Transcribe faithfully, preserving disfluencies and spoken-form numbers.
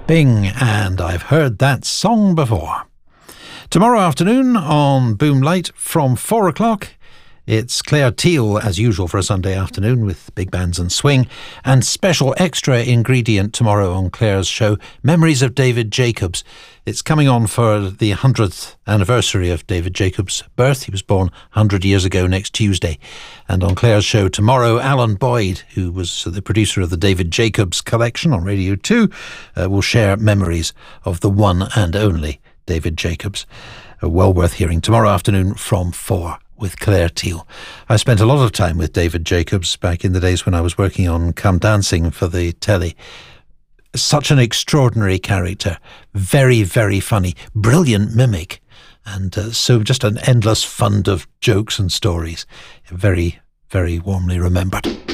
Bing, and I've heard that song before. Tomorrow afternoon on Boom Light from four o'clock, it's Claire Teal, as usual, for a Sunday afternoon with big bands and swing. And special extra ingredient tomorrow on Claire's show, Memories of David Jacobs. It's coming on for the hundredth anniversary of David Jacobs' birth. He was born one hundred years ago next Tuesday. And on Claire's show tomorrow, Alan Boyd, who was the producer of the David Jacobs collection on Radio two, uh, will share memories of the one and only David Jacobs. Uh, well worth hearing tomorrow afternoon from four. With Claire Teal. I spent a lot of time with David Jacobs back in the days when I was working on Come Dancing for the telly. Such an extraordinary character. Very, very funny. Brilliant mimic. And uh, so just an endless fund of jokes and stories. Very, very warmly remembered.